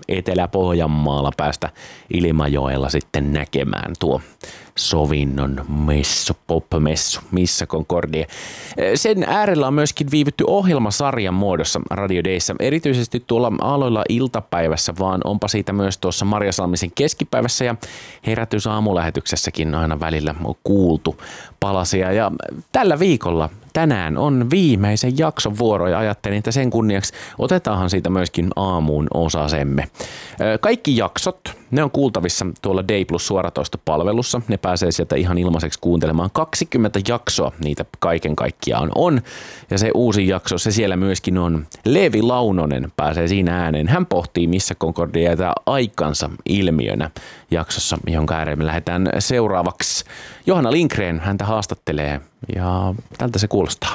Etelä-Pohjanmaalla päästä Ilmajoella sitten näkemään tuo sovinnon messu, pop-messu, Missa Concordia. Sen äärellä on myöskin viivytty ohjelmasarjan muodossa Radio Dayssä, erityisesti tuolla aloilla iltapäivässä, vaan onpa siitä myös tuossa Marjasalmisen keskipäivässä ja Herätys aamulähetyksessäkin aina välillä kuultu palasia. Ja tällä viikolla tänään on viimeisen jakson vuoro ja ajattelin, että sen kunniaksi otetaanhan siitä myöskin aamuun osasemme. Kaikki jaksot, ne on kuultavissa tuolla Day Plus suoratoistopalvelussa. Ne pääsee sieltä ihan ilmaiseksi kuuntelemaan. 20 jaksoa niitä kaiken kaikkiaan on. Ja se uusi jakso, se siellä myöskin on. Leevi Launonen pääsee siinä ääneen. Hän pohtii Missa Concordia aikansa ilmiönä jaksossa, jonka ääreen me lähdetään seuraavaksi. Johanna Lindgren häntä haastattelee ja tältä se kuulostaa.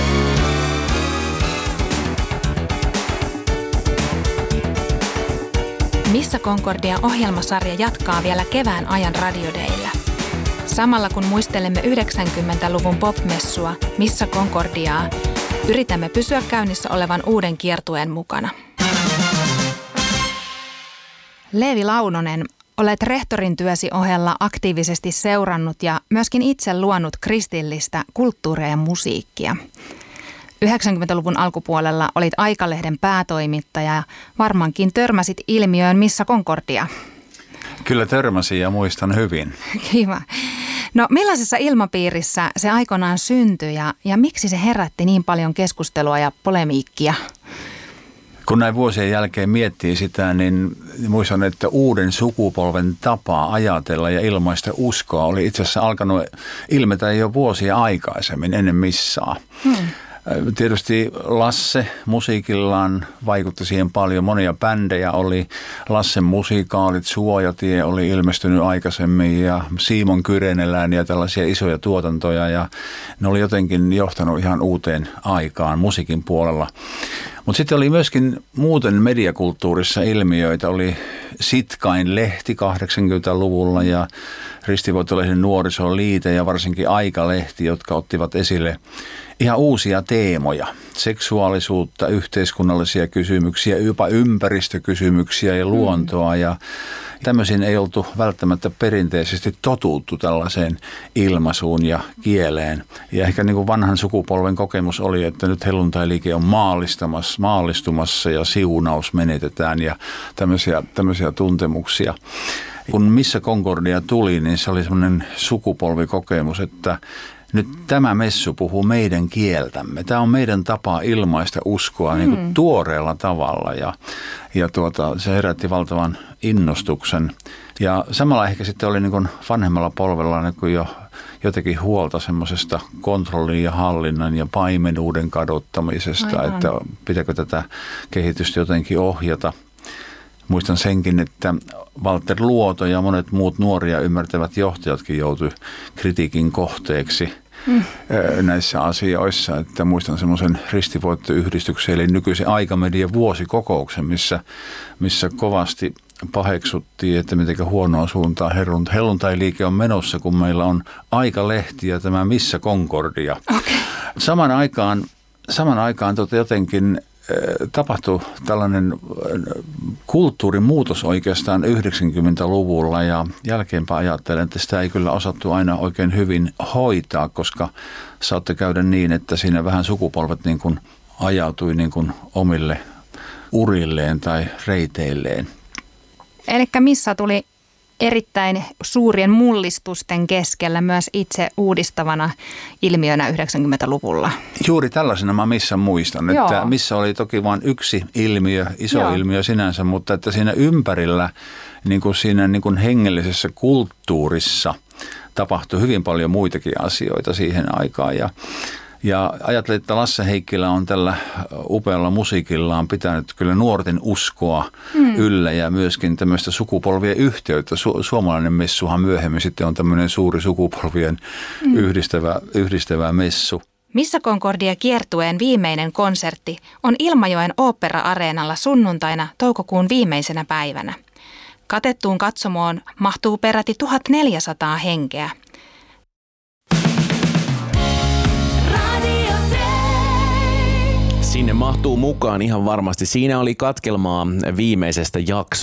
Missa Concordia -ohjelmasarja jatkaa vielä kevään ajan Radio Dayllä. Samalla kun muistelemme 90-luvun popmessua Missa Concordiaa, yritämme pysyä käynnissä olevan uuden kiertueen mukana. Leevi Launonen, olet rehtorin työsi ohella aktiivisesti seurannut ja myöskin itse luonut kristillistä kulttuuria ja musiikkia. 90-luvun alkupuolella olit Aikalehden päätoimittaja ja varmaankin törmäsit ilmiöön Missa Concordia. Kyllä törmäsin ja muistan hyvin. Kiva. No millaisessa ilmapiirissä se aikoinaan syntyi ja miksi se herätti niin paljon keskustelua ja polemiikkia? Kun näin vuosien jälkeen miettii sitä, niin muistan, että uuden sukupolven tapa ajatella ja ilmaista uskoa oli itse asiassa alkanut ilmetä jo vuosia aikaisemmin ennen missaa. Tietysti Lasse musiikillaan vaikutti siihen paljon. Monia bändejä oli. Lassen musikaalit, Suojatie oli ilmestynyt aikaisemmin ja Simon Kyrenelään ja tällaisia isoja tuotantoja. Ja ne oli jotenkin johtanut ihan uuteen aikaan musiikin puolella. Mutta sitten oli myöskin muuten mediakulttuurissa ilmiöitä. Oli Sitkain-lehti 80-luvulla ja Ristivoittolehden nuorisoliite ja varsinkin Aikalehti, jotka ottivat esille ihan uusia teemoja, seksuaalisuutta, yhteiskunnallisia kysymyksiä, jopa ympäristökysymyksiä ja luontoa. Ja tämmöisiin ei oltu välttämättä perinteisesti totuttu tällaiseen ilmaisuun ja kieleen. Ja ehkä niin kuin vanhan sukupolven kokemus oli, että nyt helluntailiike on maallistumassa ja siunaus menetetään ja tämmöisiä tuntemuksia. Kun Missa Concordia tuli, niin se oli semmoinen sukupolvikokemus, että nyt tämä messu puhuu meidän kieltämme. Tämä on meidän tapa ilmaista uskoa niin kuin tuoreella tavalla ja se herätti valtavan innostuksen. Ja samalla ehkä sitten oli niin kuin vanhemmalla polvella niin kuin jo jotenkin huolta semmoisesta kontrollin ja hallinnan ja paimenuuden kadottamisesta, aivan, että pitääkö tätä kehitystä jotenkin ohjata. Muistan senkin, että Walter Luoto ja monet muut nuoria ymmärtävät johtajatkin joutui kritiikin kohteeksi näissä asioissa. Että muistan semmoisen Ristivoittoyhdistyksen eli nykyisen Aikamedian vuosikokouksen, missä kovasti paheksuttiin, että miten huonoa suuntaan helluntailiike on menossa, kun meillä on Aikalehti ja tämä Missa Concordia. Okay. Saman aikaan jotenkin tapahtui tällainen kulttuurimuutos oikeastaan 90-luvulla ja jälkeenpäin ajattelen, että sitä ei kyllä osattu aina oikein hyvin hoitaa, koska saatte käydä niin, että siinä vähän sukupolvet niin kuin ajautui niin kuin omille urilleen tai reiteilleen. Elikkä Missa tuli erittäin suurien mullistusten keskellä myös itse uudistavana ilmiönä 90-luvulla. Juuri tällaisena mä Missan muistan, että Missa oli toki vain yksi ilmiö, iso ilmiö sinänsä, mutta että siinä ympärillä, niin kuin siinä niin kuin hengellisessä kulttuurissa tapahtui hyvin paljon muitakin asioita siihen aikaan ja ajattelin, että Lasse Heikkilä on tällä upealla musiikillaan pitänyt kyllä nuorten uskoa yllä ja myöskin tämmöistä sukupolvien yhteyttä. Suomalainen messuhan myöhemmin sitten on tämmöinen suuri sukupolvien yhdistävä messu. Missa Concordia -kiertueen viimeinen konsertti on Ilmajoen Ooppera-areenalla sunnuntaina toukokuun viimeisenä päivänä. Katettuun katsomoon mahtuu peräti 1400 henkeä. Sinne mahtuu mukaan ihan varmasti. Siinä oli katkelmaa viimeisestä